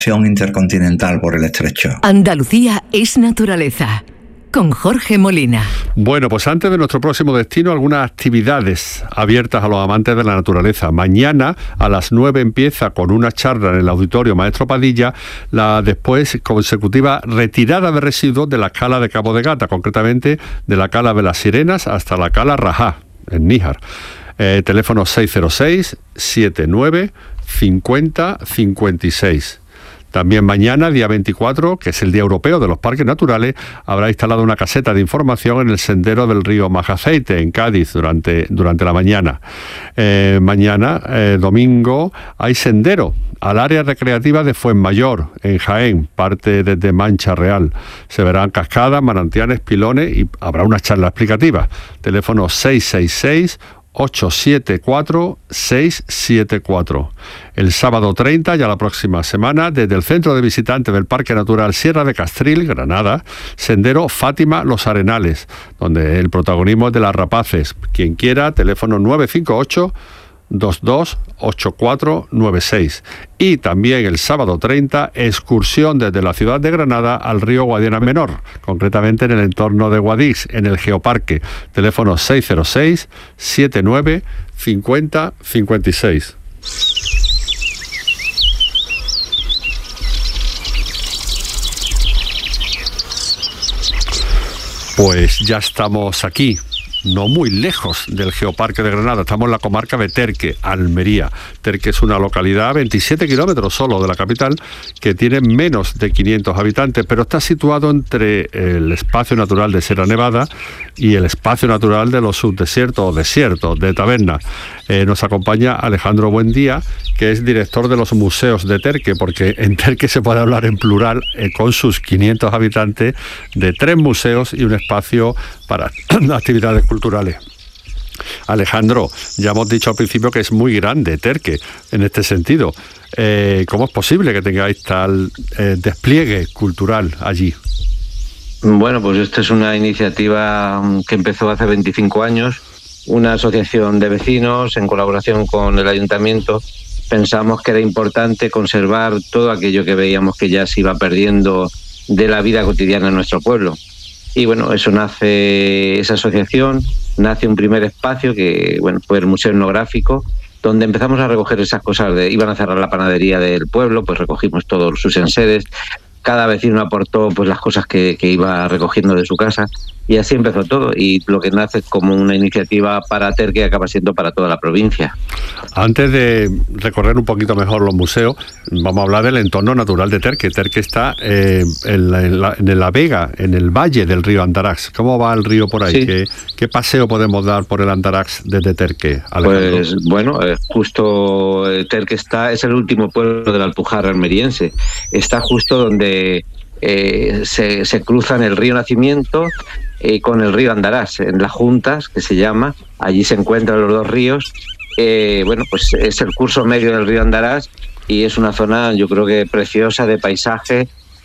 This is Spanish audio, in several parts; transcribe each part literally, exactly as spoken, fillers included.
intercontinental por el estrecho. Andalucía es naturaleza. Con Jorge Molina. Bueno, pues antes de nuestro próximo destino, algunas actividades abiertas a los amantes de la naturaleza. Mañana a las nueve empieza con una charla en el Auditorio Maestro Padilla, la después consecutiva retirada de residuos de la cala de Cabo de Gata, concretamente de la cala de las Sirenas hasta la cala Rajá, en Níjar. Eh, teléfono seis cero seis, siete nueve, cinco cero, cinco seis. También mañana, día veinticuatro, que es el Día Europeo de los Parques Naturales, habrá instalado una caseta de información en el sendero del río Majaceite, en Cádiz, durante, durante la mañana. Eh, mañana, eh, domingo, hay sendero al área recreativa de Fuenmayor, en Jaén, parte desde Mancha Real. Se verán cascadas, manantiales, pilones y habrá una charla explicativa. Teléfono seis seis seis, ocho siete cuatro, seis siete cuatro. El sábado treinta, ya la próxima semana, desde el Centro de Visitantes del Parque Natural Sierra de Castril, Granada, sendero Fátima Los Arenales, donde el protagonismo es de las rapaces. Quien quiera, teléfono nueve cinco ocho, dos dos ocho cuatro nueve seis. Y también el sábado treinta, excursión desde la ciudad de Granada al río Guadiana Menor, concretamente en el entorno de Guadix, en el Geoparque. Teléfono seis cero seis, siete nueve, cinco cero, cinco seis. Pues ya estamos aquí, no muy lejos del Geoparque de Granada. Estamos en la comarca de Terque, Almería. Terque es una localidad a veintisiete kilómetros solo de la capital, que tiene menos de quinientos habitantes, pero está situado entre el espacio natural de Sierra Nevada y el espacio natural de los subdesiertos o desiertos de Taberna. Eh, nos acompaña Alejandro Buendía, que es director de los museos de Terque, porque en Terque se puede hablar en plural, eh, con sus quinientos habitantes, de tres museos y un espacio para actividades culturales. Alejandro, ya hemos dicho al principio que es muy grande Terque en este sentido. Eh, ¿Cómo es posible que tengáis tal eh, despliegue cultural allí? Bueno, pues esta es una iniciativa que empezó hace veinticinco años, una asociación de vecinos en colaboración con el ayuntamiento. Pensamos que era importante conservar todo aquello que veíamos que ya se iba perdiendo de la vida cotidiana en nuestro pueblo. Y bueno, eso nace, esa asociación, nace un primer espacio que bueno fue el Museo Etnográfico, donde empezamos a recoger esas cosas. De, iban a cerrar la panadería del pueblo, pues recogimos todos sus enseres. Cada vecino aportó pues las cosas que, que iba recogiendo de su casa, y así empezó todo, y lo que nace como una iniciativa para Terque acaba siendo para toda la provincia. Antes de recorrer un poquito mejor los museos, vamos a hablar del entorno natural de Terque. Terque está eh, en, la, en, la, en la Vega, en el valle del río Andarax. ¿Cómo va el río por ahí? Sí. ¿Qué, ¿Qué paseo podemos dar por el Andarax desde Terque, Alejandro? Pues bueno, eh, justo eh, Terque está, es el último pueblo de la Alpujarra almeriense. Está justo donde eh, se, se cruzan el río Nacimiento eh, con el río Andarax, en las Juntas, que se llama. Allí se encuentran los dos ríos. Eh, bueno, pues es el curso medio del río Andarax y es una zona, yo creo que preciosa, de paisaje,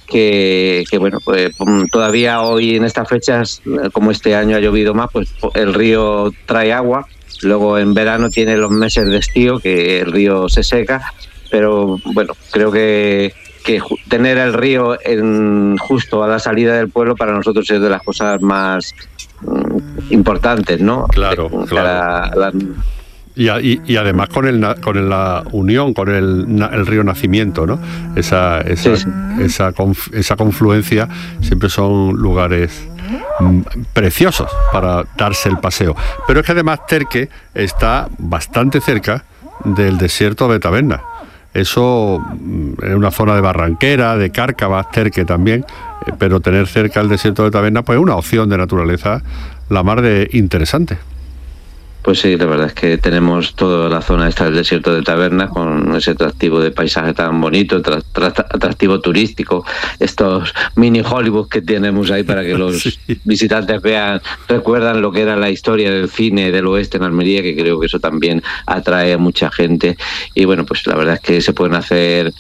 que, que bueno, pues todavía hoy en estas fechas, como este año ha llovido más, pues el río trae agua. Luego en verano tiene los meses de estío, que el río se seca, pero bueno, creo que que tener el río en, justo a la salida del pueblo para nosotros es de las cosas más mm, importantes, ¿no? Claro, claro. La... Y, y, y además con el con el, la unión con el, el río Nacimiento, ¿no? Esa esa, sí, sí. esa conf, esa confluencia siempre son lugares mm, preciosos para darse el paseo. Pero es que además Terque está bastante cerca del desierto de Taberna. Eso es una zona de barranquera, de Cárcava, Terque también, pero tener cerca el desierto de Taberna pues es una opción de naturaleza la mar de interesante. Pues sí, la verdad es que tenemos toda la zona esta del desierto de Taberna, con ese atractivo de paisaje tan bonito, tra- tra- atractivo turístico, estos mini Hollywood que tenemos ahí para que los sí. visitantes vean, recuerdan lo que era la historia del cine del oeste en Almería, que creo que eso también atrae a mucha gente. Y bueno, pues la verdad es que se pueden hacer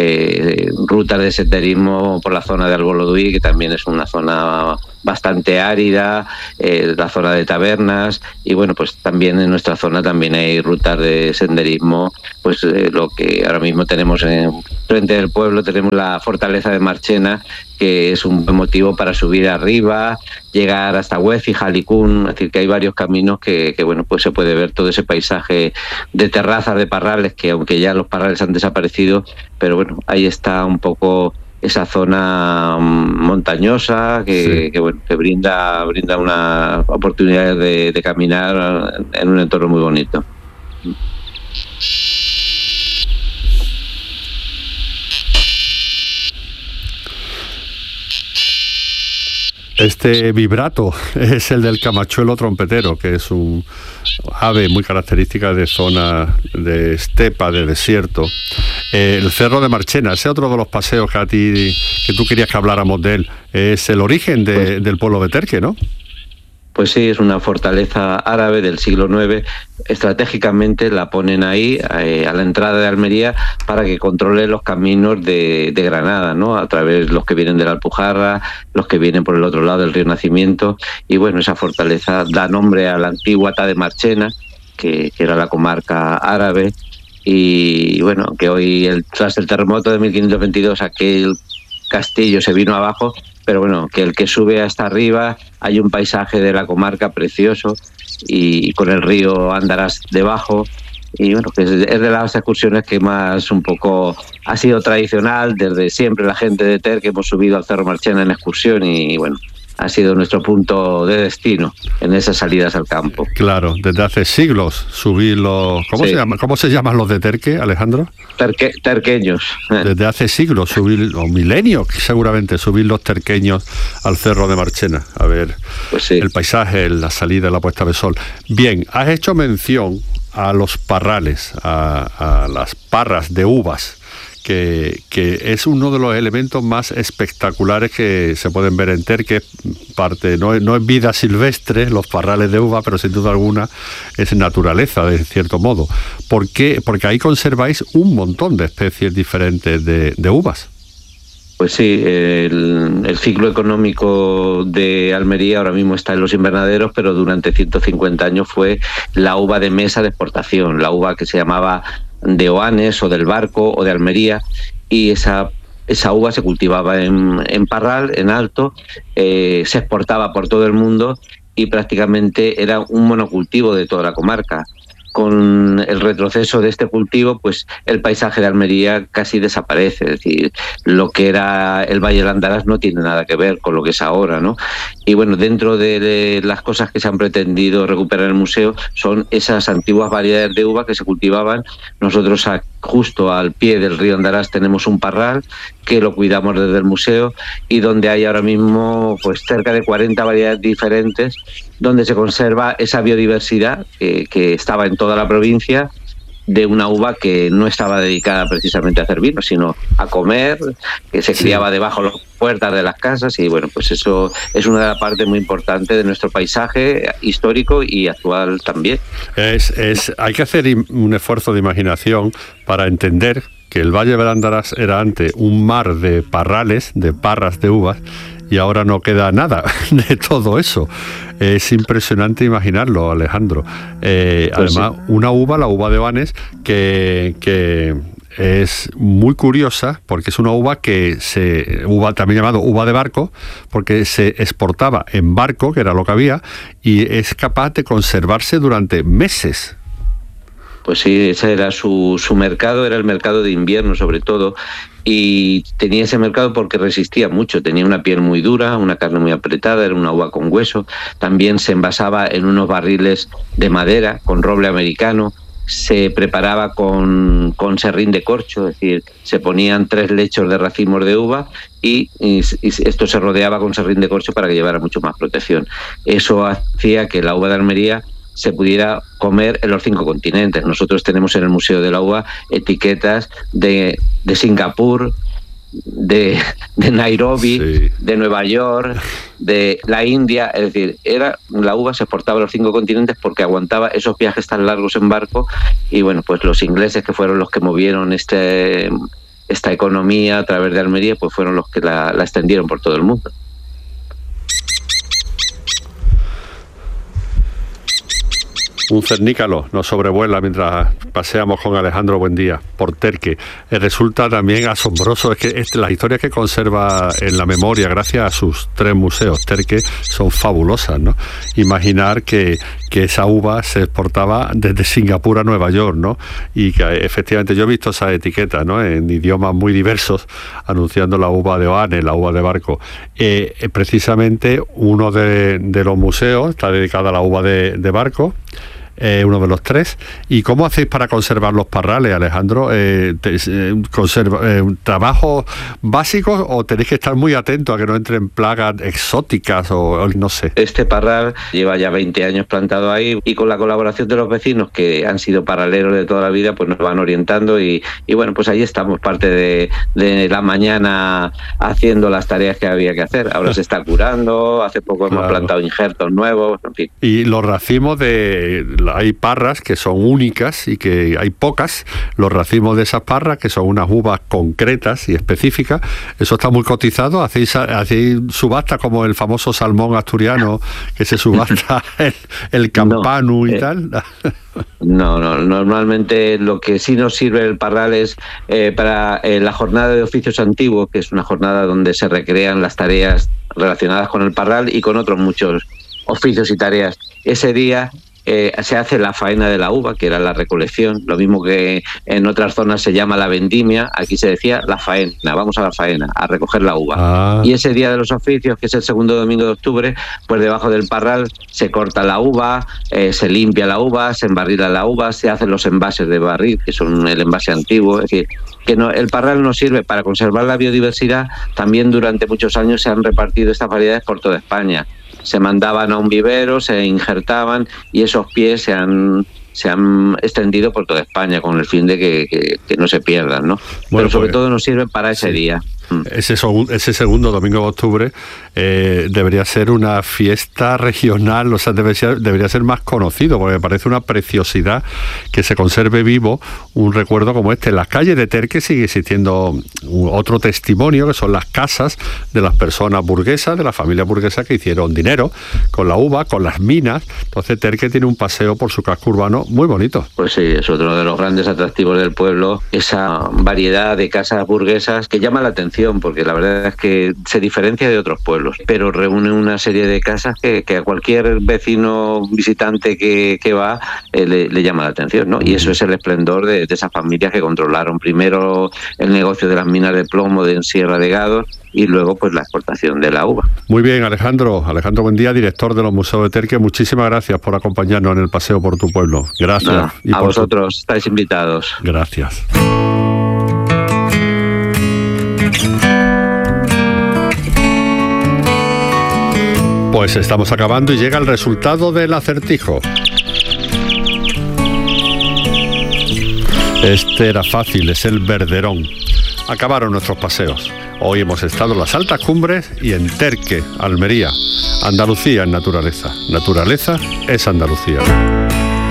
eh, rutas de senderismo por la zona de Alboloduí, que también es una zona bastante árida, eh, la zona de Tabernas, y bueno, pues también también en nuestra zona también hay rutas de senderismo, pues eh, lo que ahora mismo tenemos en frente del pueblo, tenemos la fortaleza de Marchena, que es un buen motivo para subir arriba, llegar hasta Huefi, Jalicún, es decir, que hay varios caminos que, que bueno, pues se puede ver todo ese paisaje de terrazas, de parrales, que aunque ya los parrales han desaparecido, pero bueno, ahí está un poco esa zona montañosa que, sí. que, bueno, que brinda brinda una oportunidad de, de caminar en un entorno muy bonito. Este vibrato es el del camachuelo trompetero, que es un ave muy característica de zona de estepa, de desierto. Eh, el Cerro de Marchena, ese otro de los paseos que a ti, que tú querías que habláramos de él, es el origen de, pues, del pueblo de Terque, ¿no? Pues sí, es una fortaleza árabe del siglo nueve. Estratégicamente la ponen ahí, eh, a la entrada de Almería, para que controle los caminos de, de Granada, ¿no? A través de los que vienen de la Alpujarra, los que vienen por el otro lado del río Nacimiento. Y bueno, esa fortaleza da nombre a la antigua Ta de Marchena, que, que era la comarca árabe. Y bueno, que hoy, el, tras el terremoto de mil quinientos veintidós, aquel castillo se vino abajo, pero bueno, que el que sube hasta arriba hay un paisaje de la comarca precioso y con el río Andarás debajo, y bueno, que es de las excursiones que más un poco ha sido tradicional desde siempre. La gente de Ter, que hemos subido al Cerro Marchena en excursión, y bueno, ha sido nuestro punto de destino en esas salidas al campo. Claro, desde hace siglos subir los... ¿Cómo, sí. se, llama, ¿cómo se llaman los de Terque, Alejandro? Terque, terqueños. Desde hace siglos subir, o milenios seguramente, subir los terqueños al Cerro de Marchena, a ver pues sí. el paisaje, la salida, la puesta de sol. Bien, has hecho mención a los parrales, a, a las parras de uvas, Que, que es uno de los elementos más espectaculares que se pueden ver en Terque. Parte, no, no es vida silvestre, los parrales de uva, pero sin duda alguna es naturaleza, de cierto modo. ¿Por qué? Porque ahí conserváis un montón de especies diferentes de, de uvas. Pues sí, el, el ciclo económico de Almería ahora mismo está en los invernaderos, pero durante ciento cincuenta años fue la uva de mesa de exportación, la uva que se llamaba de Oanes o del Barco o de Almería, y esa esa uva se cultivaba en, en parral, en alto, eh, se exportaba por todo el mundo y prácticamente era un monocultivo de toda la comarca. Con el retroceso de este cultivo, pues el paisaje de Almería casi desaparece. Es decir, lo que era el Valle del Andarás no tiene nada que ver con lo que es ahora, ¿no? Y bueno, dentro de, de las cosas que se han pretendido recuperar en el museo son esas antiguas variedades de uva que se cultivaban. Nosotros a, justo al pie del río Andarás tenemos un parral que lo cuidamos desde el museo, y donde hay ahora mismo pues cerca de cuarenta variedades diferentes, donde se conserva esa biodiversidad que, que estaba en toda la provincia, de una uva que no estaba dedicada precisamente a hacer vino, sino a comer, que se sí. criaba debajo de las puertas de las casas, y bueno, pues eso es una de las partes muy importantes de nuestro paisaje histórico y actual también. Es, es, hay que hacer un esfuerzo de imaginación para entender que el Valle del Andarás era antes un mar de parrales, de parras de uvas, y ahora no queda nada de todo eso. Es impresionante imaginarlo, Alejandro. Eh, pues además, sí. una uva, la uva de Oanes, que, que es muy curiosa, porque es una uva que se, uva también llamado uva de barco, porque se exportaba en barco, que era lo que había, y es capaz de conservarse durante meses. Pues sí, ese era su, su mercado, era el mercado de invierno sobre todo, y tenía ese mercado porque resistía mucho, tenía una piel muy dura, una carne muy apretada, era una uva con hueso. También se envasaba en unos barriles de madera con roble americano, se preparaba con, con serrín de corcho, es decir, se ponían tres lechos de racimos de uva y, y, y esto se rodeaba con serrín de corcho para que llevara mucho más protección. Eso hacía que la uva de Almería se pudiera comer en los cinco continentes. Nosotros tenemos en el Museo de la Uva etiquetas de, de Singapur, de, de Nairobi, sí. de Nueva York, de la India. Es decir, era la uva se exportaba a los cinco continentes porque aguantaba esos viajes tan largos en barco, y bueno, pues los ingleses, que fueron los que movieron este, esta economía a través de Almería, pues fueron los que la, la extendieron por todo el mundo. Un cernícalo nos sobrevuela mientras paseamos con Alejandro Buendía por Terque. Eh, resulta también asombroso, es que este, las historias que conserva en la memoria gracias a sus tres museos Terque son fabulosas, ¿no? Imaginar que, que esa uva se exportaba desde Singapur a Nueva York, ¿no? Y que efectivamente yo he visto esas etiquetas, ¿no? En idiomas muy diversos anunciando la uva de Oane, la uva de Barco. Eh, precisamente uno de, de los museos está dedicado a la uva de, de Barco. Eh, uno de los tres. ¿Y cómo hacéis para conservar los parrales, Alejandro? Eh, te, eh, conserva, eh, ¿Trabajos básicos o tenéis que estar muy atentos a que no entren plagas exóticas o, o no sé? Este parral lleva ya veinte años plantado ahí y con la colaboración de los vecinos que han sido parraleros de toda la vida, pues nos van orientando y, y bueno, pues ahí estamos, parte de, de la mañana haciendo las tareas que había que hacer. Ahora se está curando, hace poco claro. hemos plantado injertos nuevos, en fin. Y los racimos de... hay parras que son únicas y que hay pocas, los racimos de esas parras que son unas uvas concretas y específicas, eso está muy cotizado. Hacéis, hacéis subasta como el famoso salmón asturiano que se subasta el, el campanu no, y eh, tal. No, no, normalmente lo que sí nos sirve el parral es eh, para eh, la jornada de oficios antiguos, que es una jornada donde se recrean las tareas relacionadas con el parral y con otros muchos oficios y tareas. Ese día Eh, se hace la faena de la uva, que era la recolección, lo mismo que en otras zonas se llama la vendimia, aquí se decía la faena, vamos a la faena, a recoger la uva. Ah. Y ese día de los oficios, que es el segundo domingo de octubre, pues debajo del parral se corta la uva, eh, se limpia la uva, se embarrila la uva, se hacen los envases de barril, que son el envase antiguo, es decir, que no, el parral nos sirve para conservar la biodiversidad. También durante muchos años se han repartido estas variedades por toda España. Se mandaban a un vivero, se injertaban y esos pies se han se han extendido por toda España con el fin de que, que, que no se pierdan, ¿no? Bueno, Pero sobre pues, todo nos sirven para ese sí. día. Ese, ese segundo domingo de octubre eh, debería ser una fiesta regional, o sea, debería ser, debería ser más conocido, porque me parece una preciosidad que se conserve vivo un recuerdo como este. En las calles de Terque sigue existiendo otro testimonio, que son las casas de las personas burguesas, de la familia burguesa que hicieron dinero con la uva, con las minas. Entonces Terque tiene un paseo por su casco urbano muy bonito. Pues sí, es otro de los grandes atractivos del pueblo, esa variedad de casas burguesas que llama la atención, porque la verdad es que se diferencia de otros pueblos, pero reúne una serie de casas que, que a cualquier vecino visitante que, que va eh, le, le llama la atención, ¿no? Y eso es el esplendor de, de esas familias que controlaron primero el negocio de las minas de plomo de en Sierra de Gados y luego pues la exportación de la uva. Muy bien, Alejandro. Alejandro Buendía, director de los Museos de Terque, muchísimas gracias por acompañarnos en el paseo por tu pueblo. Gracias. No, y a por vosotros, tu... estáis invitados. Gracias. Pues estamos acabando y llega el resultado del acertijo. Este era fácil, es el Verderón. Acabaron nuestros paseos. Hoy hemos estado en las altas cumbres y en Terque, Almería. Andalucía en naturaleza. Naturaleza es Andalucía.